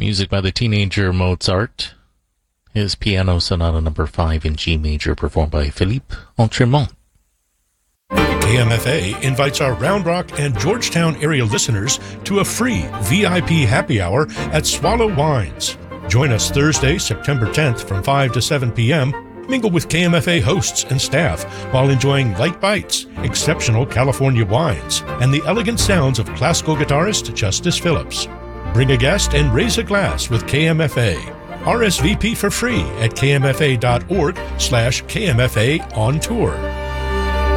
Music by the teenager Mozart. His Piano Sonata Number 5 in G major, performed by Philippe Entremont. KMFA invites our Round Rock and Georgetown area listeners to a free VIP happy hour at Swallow Wines. Join us Thursday, September 10th from 5 to 7 p.m. Mingle with KMFA hosts and staff while enjoying light bites, exceptional California wines, and the elegant sounds of classical guitarist Justice Phillips. Bring a guest and raise a glass with KMFA. RSVP for free at kmfa.org/KMFA on tour.